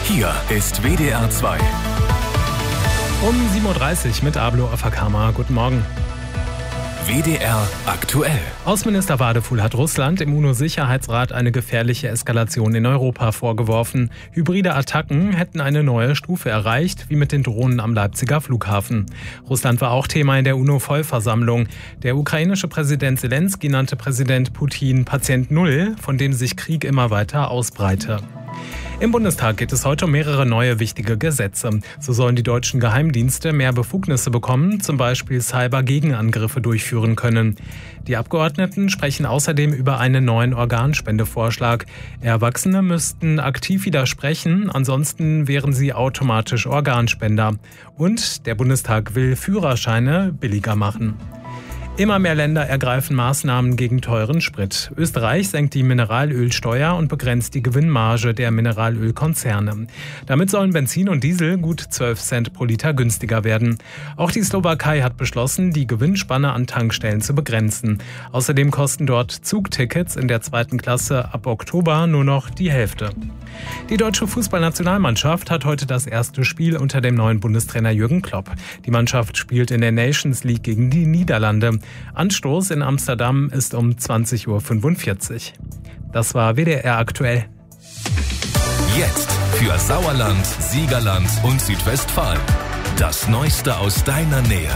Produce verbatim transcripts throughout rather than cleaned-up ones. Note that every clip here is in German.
Hier ist W D R zwei. Um sieben Uhr dreißig mit Ablo Afakama. Guten Morgen. W D R aktuell. Außenminister Wadefuhl hat Russland im UNO-Sicherheitsrat eine gefährliche Eskalation in Europa vorgeworfen. Hybride Attacken hätten eine neue Stufe erreicht, wie mit den Drohnen am Leipziger Flughafen. Russland war auch Thema in der UNO-Vollversammlung. Der ukrainische Präsident Selenskyj nannte Präsident Putin Patient Null, von dem sich Krieg immer weiter ausbreite. Im Bundestag geht es heute um mehrere neue wichtige Gesetze. So sollen die deutschen Geheimdienste mehr Befugnisse bekommen, zum Beispiel Cyber-Gegenangriffe durchführen können. Die Abgeordneten sprechen außerdem über einen neuen Organspendevorschlag. Erwachsene müssten aktiv widersprechen, ansonsten wären sie automatisch Organspender. Und der Bundestag will Führerscheine billiger machen. Immer mehr Länder ergreifen Maßnahmen gegen teuren Sprit. Österreich senkt die Mineralölsteuer und begrenzt die Gewinnmarge der Mineralölkonzerne. Damit sollen Benzin und Diesel gut zwölf Cent pro Liter günstiger werden. Auch die Slowakei hat beschlossen, die Gewinnspanne an Tankstellen zu begrenzen. Außerdem kosten dort Zugtickets in der zweiten Klasse ab Oktober nur noch die Hälfte. Die deutsche Fußballnationalmannschaft hat heute das erste Spiel unter dem neuen Bundestrainer Jürgen Klopp. Die Mannschaft spielt in der Nations League gegen die Niederlande. Anstoß in Amsterdam ist um zwanzig Uhr fünfundvierzig. Das war W D R aktuell. Jetzt für Sauerland, Siegerland und Südwestfalen. Das Neueste aus deiner Nähe.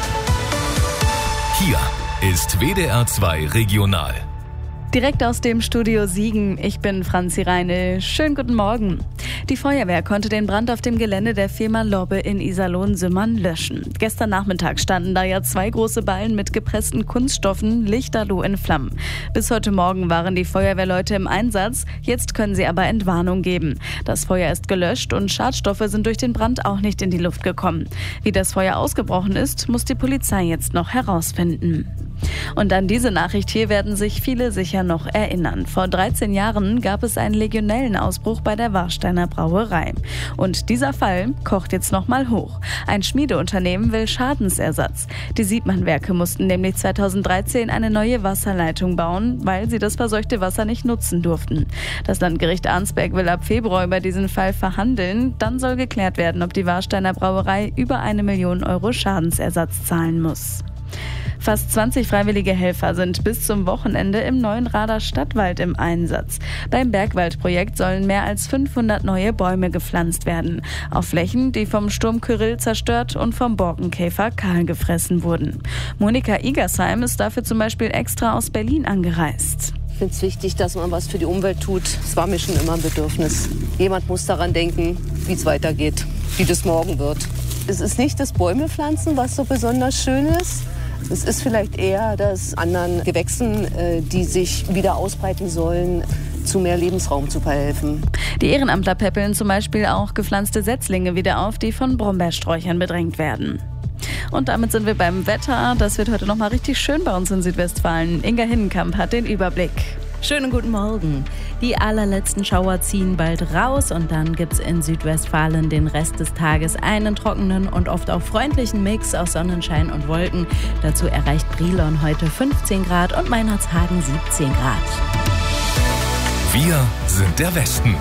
Hier ist W D R zwei Regional. Direkt aus dem Studio Siegen, ich bin Franzi Reine. Schönen guten Morgen. Die Feuerwehr konnte den Brand auf dem Gelände der Firma Lobbe in Iserlohn-Sümmern löschen. Gestern Nachmittag standen da ja zwei große Ballen mit gepressten Kunststoffen lichterloh in Flammen. Bis heute Morgen waren die Feuerwehrleute im Einsatz, jetzt können sie aber Entwarnung geben. Das Feuer ist gelöscht und Schadstoffe sind durch den Brand auch nicht in die Luft gekommen. Wie das Feuer ausgebrochen ist, muss die Polizei jetzt noch herausfinden. Und an diese Nachricht hier werden sich viele sicher noch erinnern. Vor dreizehn Jahren gab es einen Legionellenausbruch bei der Warsteiner Brauerei. Und dieser Fall kocht jetzt nochmal hoch. Ein Schmiedeunternehmen will Schadensersatz. Die Siebmann-Werke mussten nämlich zweitausenddreizehn eine neue Wasserleitung bauen, weil sie das verseuchte Wasser nicht nutzen durften. Das Landgericht Arnsberg will ab Februar über diesen Fall verhandeln. Dann soll geklärt werden, ob die Warsteiner Brauerei über eine Million Euro Schadensersatz zahlen muss. Fast zwanzig freiwillige Helfer sind bis zum Wochenende im neuen Rader Stadtwald im Einsatz. Beim Bergwaldprojekt sollen mehr als fünfhundert neue Bäume gepflanzt werden. Auf Flächen, die vom Sturm Kyrill zerstört und vom Borkenkäfer kahl gefressen wurden. Monika Igersheim ist dafür zum Beispiel extra aus Berlin angereist. Ich finde es wichtig, dass man was für die Umwelt tut. Es war mir schon immer ein Bedürfnis. Jemand muss daran denken, wie es weitergeht, wie das morgen wird. Es ist nicht das Bäume pflanzen, was so besonders schön ist. Es ist vielleicht eher das anderen Gewächsen, die sich wieder ausbreiten sollen, zu mehr Lebensraum zu verhelfen. Die Ehrenamtler peppeln zum Beispiel auch gepflanzte Setzlinge wieder auf, die von Brombeersträuchern bedrängt werden. Und damit sind wir beim Wetter. Das wird heute noch mal richtig schön bei uns in Südwestfalen. Inga Hinnenkamp hat den Überblick. Schönen guten Morgen. Die allerletzten Schauer ziehen bald raus und dann gibt's in Südwestfalen den Rest des Tages einen trockenen und oft auch freundlichen Mix aus Sonnenschein und Wolken. Dazu erreicht Brilon heute fünfzehn Grad und Meinerzhagen siebzehn Grad. Wir sind der Westen.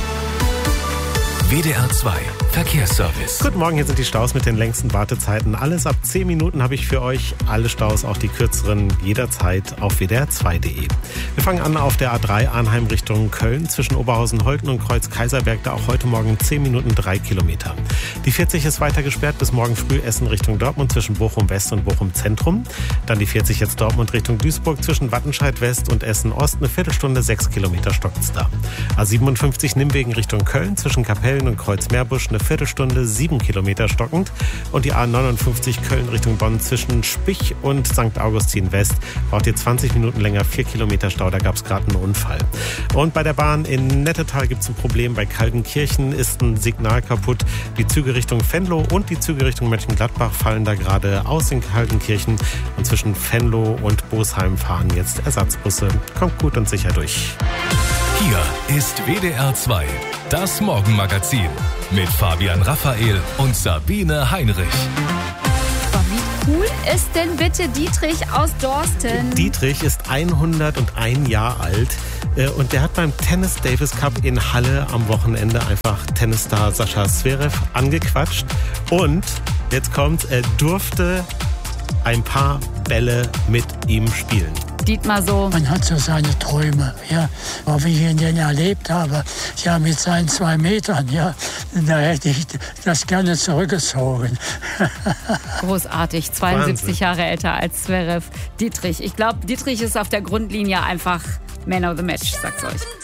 W D R zwei Verkehrsservice. Guten Morgen, hier sind die Staus mit den längsten Wartezeiten. Alles ab zehn Minuten habe ich für euch. Alle Staus, auch die kürzeren, jederzeit auf w d r zwei punkt d e. Wir fangen an auf der A drei Arnheim Richtung Köln zwischen Oberhausen-Holten und Kreuz-Kaiserberg. Da auch heute Morgen zehn Minuten, drei Kilometer. Die vierzig ist weiter gesperrt bis morgen früh Essen Richtung Dortmund zwischen Bochum West und Bochum Zentrum. Dann die vierzig jetzt Dortmund Richtung Duisburg zwischen Wattenscheid West und Essen Ost. Eine Viertelstunde, sechs Kilometer stockt's da. A siebenundfünfzig Nimwegen Richtung Köln zwischen Kapellen und Kreuzmeerbusch. Eine Viertelstunde, sieben Kilometer stockend. Und die A neunundfünfzig Köln Richtung Bonn zwischen Spich und Sankt Augustin West. Braucht ihr zwanzig Minuten länger, vier Kilometer Stau. Da gab es gerade einen Unfall. Und bei der Bahn in Nettetal gibt es ein Problem. Bei Kaltenkirchen ist ein Signal kaputt. Die Züge Richtung Venlo und die Züge Richtung Mönchengladbach fallen da gerade aus in Kaltenkirchen. Und zwischen Venlo und Bosheim fahren jetzt Ersatzbusse. Kommt gut und sicher durch. Hier ist W D R zwei, das Morgenmagazin mit Fabian Raphael und Sabine Heinrich. Wie cool ist denn bitte Dietrich aus Dorsten? Dietrich ist hunderteins Jahre alt. Und der hat beim Tennis Davis Cup in Halle am Wochenende einfach Tennisstar Sascha Zverev angequatscht. Und jetzt kommt, er durfte ein paar Bälle mit ihm spielen. Dietmar so. Man hat so seine Träume, ja. Aber wie ich ihn denn erlebt habe, ja, mit seinen zwei Metern, ja, da hätte ich das gerne zurückgezogen. Großartig, zweiundsiebzig Wahnsinn. Jahre älter als Zverev. Dietrich, ich glaube, Dietrich ist auf der Grundlinie einfach Man of the Match, sag's euch.